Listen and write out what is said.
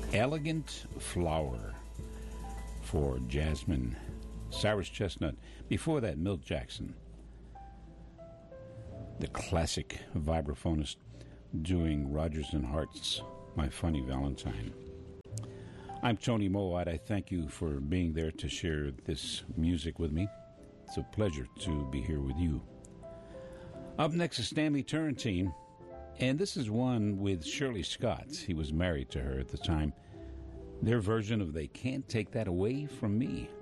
Elegant Flower for Jasmine. Cyrus Chestnut. Before that, Milt Jackson, the classic vibraphonist, doing Rodgers and Hart's My Funny Valentine. I'm Tony Mowatt. I thank you for being there to share this music with me. It's a pleasure to be here with you. Up next is Stanley Turrentine, and this is one with Shirley Scott. He was married to her at the time. Their version of They Can't Take That Away From Me.